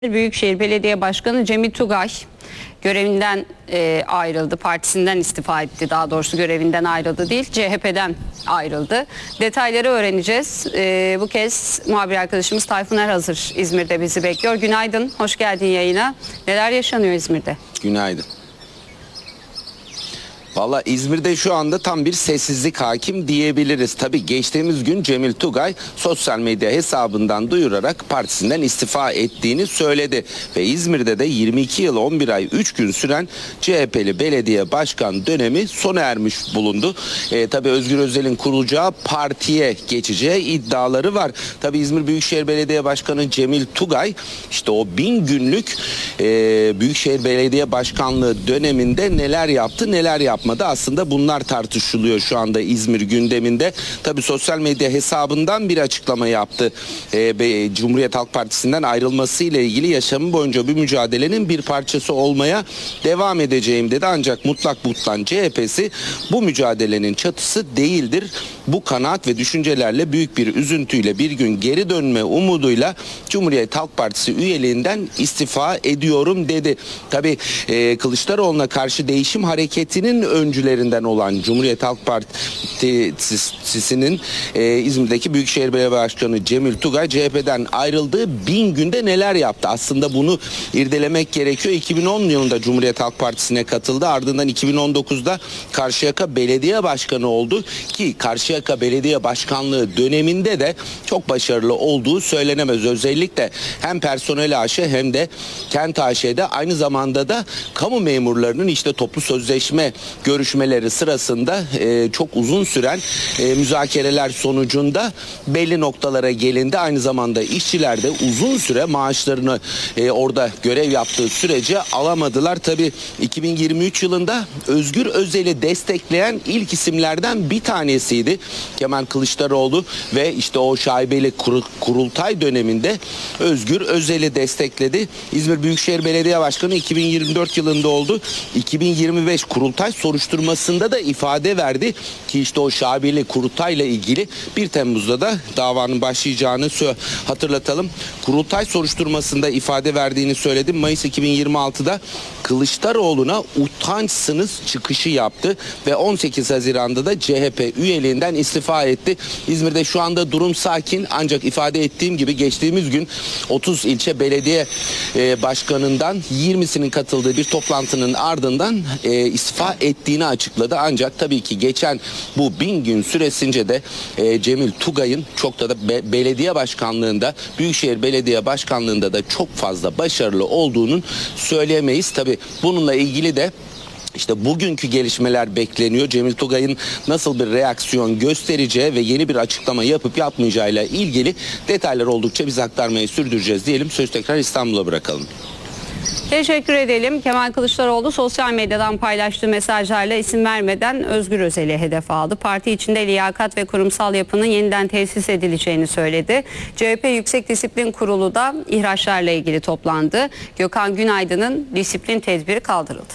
Büyükşehir Belediye Başkanı Cemil Tugay görevinden ayrıldı, partisinden istifa etti. Daha doğrusu görevinden ayrıldı değil, CHP'den ayrıldı. Detayları öğreneceğiz. Bu kez muhabir arkadaşımız Tayfun Erhazır İzmir'de bizi bekliyor. Günaydın, hoş geldin yayına. Neler yaşanıyor İzmir'de? Günaydın. Valla İzmir'de şu anda tam bir sessizlik hakim diyebiliriz. Tabii geçtiğimiz gün Cemil Tugay sosyal medya hesabından duyurarak partisinden istifa ettiğini söyledi. Ve İzmir'de de 22 yıl 11 ay 3 gün süren CHP'li belediye başkan dönemi sona ermiş bulundu. Tabii Özgür Özel'in kurulacağı partiye geçeceği iddiaları var. Tabii İzmir Büyükşehir Belediye Başkanı Cemil Tugay işte o 1000 günlük Büyükşehir Belediye Başkanlığı döneminde neler yaptı neler yapmadı. Aslında bunlar tartışılıyor şu anda İzmir gündeminde. Tabii sosyal medya hesabından bir açıklama yaptı. Cumhuriyet Halk Partisi'nden ayrılması ile ilgili yaşamı boyunca bir mücadelenin bir parçası olmaya devam edeceğim dedi. Ancak mutlak butlan CHP'si bu mücadelenin çatısı değildir. Bu kanaat ve düşüncelerle büyük bir üzüntüyle bir gün geri dönme umuduyla Cumhuriyet Halk Partisi üyeliğinden istifa ediyorum dedi. Tabii Kılıçdaroğlu'na karşı değişim hareketinin öncülerinden olan Cumhuriyet Halk Partisi'nin İzmir'deki Büyükşehir Belediye Başkanı Cemil Tugay CHP'den ayrıldığı 1000 günde neler yaptı? Aslında bunu irdelemek gerekiyor. 2010 yılında Cumhuriyet Halk Partisi'ne katıldı. Ardından 2019'da Karşıyaka Belediye Başkanı oldu ki Karşıyaka Belediye Başkanlığı döneminde de çok başarılı olduğu söylenemez. Özellikle hem personel AŞ hem de Kent AŞ'de aynı zamanda da kamu memurlarının işte toplu sözleşme görüşmeleri sırasında çok uzun süren müzakereler sonucunda belli noktalara gelindi. Aynı zamanda işçiler de uzun süre maaşlarını orada görev yaptığı sürece alamadılar. Tabii 2023 yılında Özgür Özel'i destekleyen ilk isimlerden bir tanesiydi Kemal Kılıçdaroğlu ve işte o şaibeli kurultay döneminde Özgür Özel'i destekledi. İzmir Büyükşehir Belediye Başkanı 2024 yılında oldu. 2025 kurultay soruşturmasında da ifade verdi ki işte o şaibeli kurultayla ilgili 1 Temmuz'da da davanın başlayacağını hatırlatalım. Kurultay soruşturmasında ifade verdiğini söyledim. Mayıs 2026'da Kılıçdaroğlu'na utançsınız çıkışı yaptı ve 18 Haziran'da da CHP üyeliğinden istifa etti. İzmir'de şu anda durum sakin ancak ifade ettiğim gibi geçtiğimiz gün 30 ilçe belediye başkanından 20'sinin katıldığı bir toplantının ardından istifa ettiğini açıkladı. Ancak tabii ki geçen bu 1000 gün süresince de Cemil Tugay'ın çok da belediye başkanlığında, Büyükşehir Belediye Başkanlığında da çok fazla başarılı olduğunun söyleyemeyiz. Tabii bununla ilgili de İşte bugünkü gelişmeler bekleniyor. Cemil Tugay'ın nasıl bir reaksiyon göstereceği ve yeni bir açıklama yapıp yapmayacağıyla ilgili detaylar oldukça biz aktarmayı sürdüreceğiz diyelim. Söz tekrar İstanbul'a bırakalım. Teşekkür edelim. Kemal Kılıçdaroğlu sosyal medyadan paylaştığı mesajlarla isim vermeden Özgür Özel'i hedef aldı. Parti içinde liyakat ve kurumsal yapının yeniden tesis edileceğini söyledi. CHP Yüksek Disiplin Kurulu da ihraçlarla ilgili toplandı. Gökhan Günaydın'ın disiplin tedbiri kaldırıldı.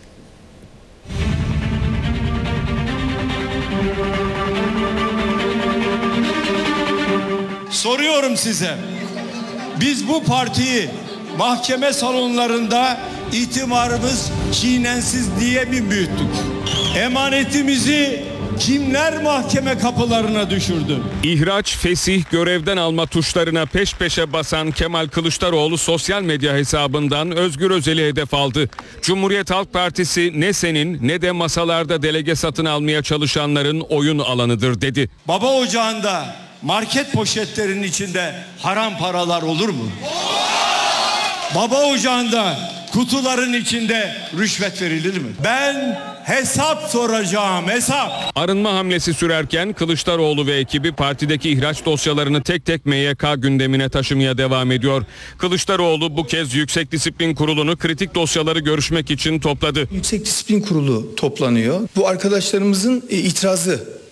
Soruyorum size, biz bu partiyi mahkeme salonlarında itibarımız çiğnensiz diye mi büyüttük? Emanetimizi kimler mahkeme kapılarına düşürdü? İhraç, fesih, görevden alma tuşlarına peş peşe basan Kemal Kılıçdaroğlu sosyal medya hesabından Özgür Özel'i hedef aldı. Cumhuriyet Halk Partisi ne senin ne de masalarda delege satın almaya çalışanların oyun alanıdır dedi. Baba ocağında market poşetlerinin içinde haram paralar olur mu? Baba ocağında kutuların içinde rüşvet verilir mi? Ben hesap soracağım, hesap. Arınma hamlesi sürerken Kılıçdaroğlu ve ekibi partideki ihraç dosyalarını tek tek MYK gündemine taşımaya devam ediyor. Kılıçdaroğlu bu kez Yüksek Disiplin Kurulu'nu kritik dosyaları görüşmek için topladı. Yüksek Disiplin Kurulu toplanıyor. Bu arkadaşlarımızın itirazı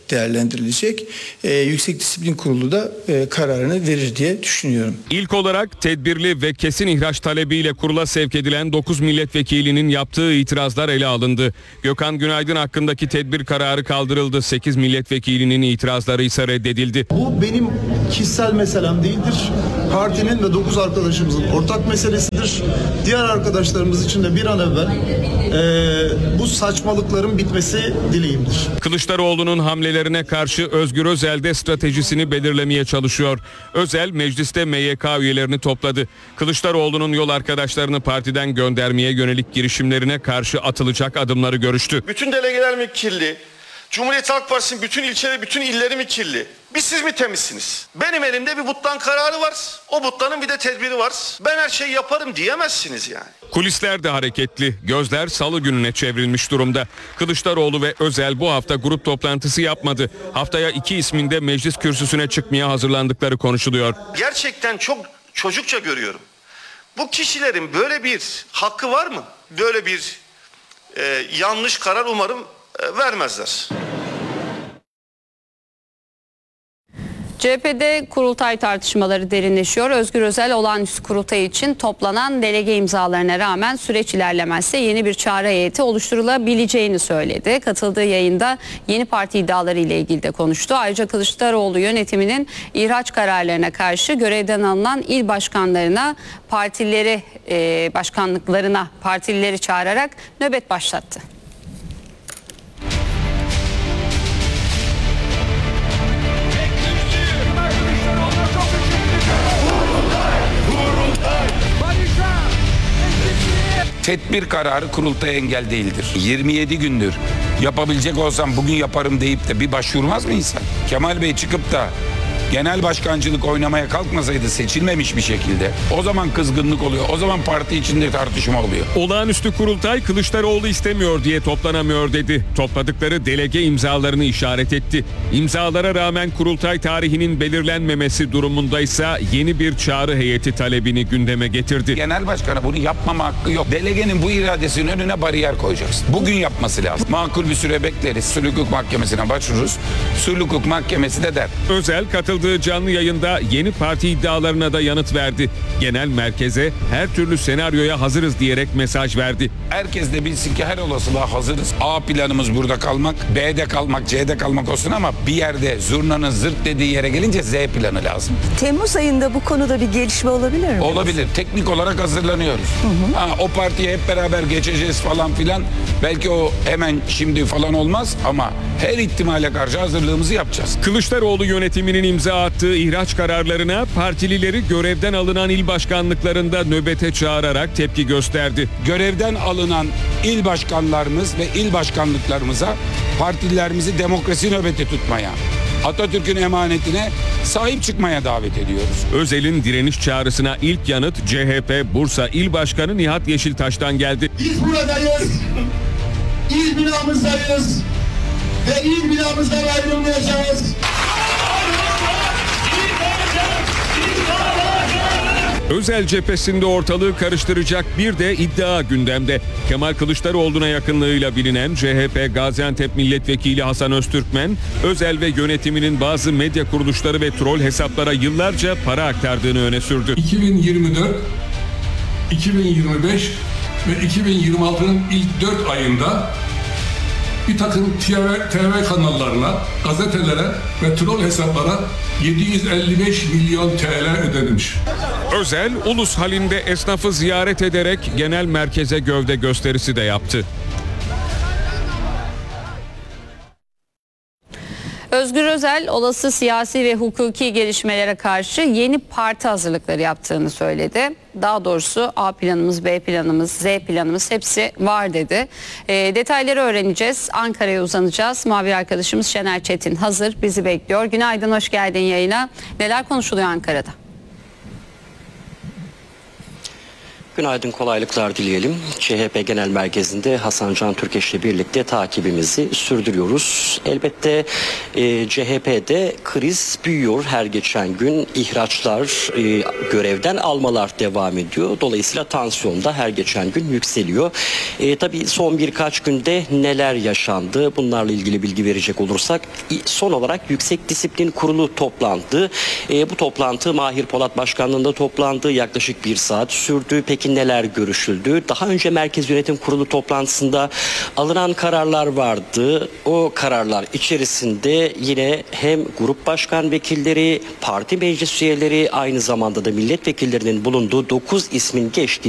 değerlendirilecek. Yüksek Disiplin Kurulu da kararını verir diye düşünüyorum. İlk olarak tedbirli ve kesin ihraç talebiyle kurula sevk edilen 9 milletvekilinin yaptığı itirazlar ele alındı. Gökhan Günaydın hakkındaki tedbir kararı kaldırıldı. 8 milletvekilinin itirazları ise reddedildi. Bu benim kişisel meselem değildir. Partinin ve 9 arkadaşımızın ortak meselesidir. Diğer arkadaşlarımız için de bir an evvel bu saçmalıkların bitmesi dileğimdir. Kılıçdaroğlu'nun hamlelerine karşı Özgür Özel de stratejisini belirlemeye çalışıyor. Özel mecliste MYK üyelerini topladı. Kılıçdaroğlu'nun yol arkadaşlarını partiden göndermeye yönelik girişimlerine karşı atılacak adımları görüştü. Bütün delegeler mi kirli? Cumhuriyet Halk Partisi'nin bütün ilçeleri, bütün illeri mi kirli? Biz siz mi temizsiniz? Benim elimde bir butlan kararı var. O butlanın bir de tedbiri var. Ben her şeyi yaparım diyemezsiniz yani. Kulisler de hareketli. Gözler salı gününe çevrilmiş durumda. Kılıçdaroğlu ve Özel bu hafta grup toplantısı yapmadı. Haftaya 2 isminde meclis kürsüsüne çıkmaya hazırlandıkları konuşuluyor. Gerçekten çok çocukça görüyorum. Bu kişilerin böyle bir hakkı var mı? Böyle bir yanlış karar umarım vermezler. CHP'de kurultay tartışmaları derinleşiyor. Özgür Özel olağanüstü kurultay için toplanan delege imzalarına rağmen süreç ilerlemezse yeni bir çağrı heyeti oluşturulabileceğini söyledi. Katıldığı yayında yeni parti iddiaları ile ilgili de konuştu. Ayrıca Kılıçdaroğlu yönetiminin ihraç kararlarına karşı görevden alınan il başkanlarına partilileri çağırarak nöbet başlattı. Tedbir kararı kurultaya engel değildir. 27 gündür yapabilecek olsam bugün yaparım deyip de bir başvurmaz mı insan? Kemal Bey çıkıp da genel başkancılık oynamaya kalkmasaydı seçilmemiş bir şekilde o zaman kızgınlık oluyor. O zaman parti içinde tartışma oluyor. Olağanüstü kurultay Kılıçdaroğlu istemiyor diye toplanamıyor dedi. Topladıkları delege imzalarını işaret etti. İmzalara rağmen kurultay tarihinin belirlenmemesi durumundaysa yeni bir çağrı heyeti talebini gündeme getirdi. Genel başkana bunu yapmama hakkı yok. Delegenin bu iradesinin önüne bariyer koyacaksın. Bugün yapması lazım. Makul bir süre bekleriz. Sulh Hukuk Mahkemesi'ne başvururuz. Sulh Hukuk Mahkemesi de der. Özel katıldığı canlı yayında yeni parti iddialarına da yanıt verdi. Genel merkeze her türlü senaryoya hazırız diyerek mesaj verdi. Herkes de bilsin ki her olasılığa hazırız. A planımız burada kalmak, B'de kalmak, C'de kalmak olsun ama bir yerde zurnanın zırt dediği yere gelince Z planı lazım. Temmuz ayında bu konuda bir gelişme olabilir mi? Olabilir. Teknik olarak hazırlanıyoruz. O partiye hep beraber geçeceğiz falan filan. Belki o hemen şimdi falan olmaz ama her ihtimale karşı hazırlığımızı yapacağız. Kılıçdaroğlu yönetiminin imza attığı ihraç kararlarına partilileri görevden alınan il başkanlıklarında nöbete çağırarak tepki gösterdi. Görevden alınan il başkanlarımız ve il başkanlıklarımıza partililerimizi demokrasi nöbeti tutmaya, Atatürk'ün emanetine sahip çıkmaya davet ediyoruz. Özel'in direniş çağrısına ilk yanıt CHP Bursa İl Başkanı Nihat Yeşiltaş'tan geldi. Biz buradayız, il binamızdayız ve il binamızdan ayrılmayacağız. Özel cephesinde ortalığı karıştıracak bir de iddia gündemde. Kemal Kılıçdaroğlu'na yakınlığıyla bilinen CHP Gaziantep Milletvekili Hasan Öztürkmen, Özel ve yönetiminin bazı medya kuruluşları ve troll hesaplara yıllarca para aktardığını öne sürdü. 2024, 2025 ve 2026'nın ilk 4 ayında bir takım TV kanallarına, gazetelere ve troll hesaplara 755 milyon TL ödenmiş. Özel, ulus halinde esnafı ziyaret ederek genel merkeze gövde gösterisi de yaptı. Özgür Özel olası siyasi ve hukuki gelişmelere karşı yeni parti hazırlıkları yaptığını söyledi. Daha doğrusu A planımız, B planımız, Z planımız hepsi var dedi. Detayları öğreneceğiz. Ankara'ya uzanacağız. Muhabir arkadaşımız Şener Çetin hazır, bizi bekliyor. Günaydın, hoş geldin yayına. Neler konuşuluyor Ankara'da? Günaydın, kolaylıklar dileyelim. CHP Genel Merkezi'nde Hasan Can Türkeş'le birlikte takibimizi sürdürüyoruz. Elbette CHP'de kriz büyüyor her geçen gün. İhraçlar, görevden almalar devam ediyor. Dolayısıyla tansiyon da her geçen gün yükseliyor. Tabii son birkaç günde neler yaşandı? Bunlarla ilgili bilgi verecek olursak son olarak Yüksek Disiplin Kurulu toplandı. Bu toplantı Mahir Polat Başkanlığı'nda toplandı. Yaklaşık 1 saat sürdü. Peki neler görüşüldü? Daha önce Merkez Yönetim Kurulu toplantısında alınan kararlar vardı. O kararlar içerisinde yine hem grup başkan vekilleri, parti meclis üyeleri, aynı zamanda da milletvekillerinin bulunduğu 9 ismin geçtiği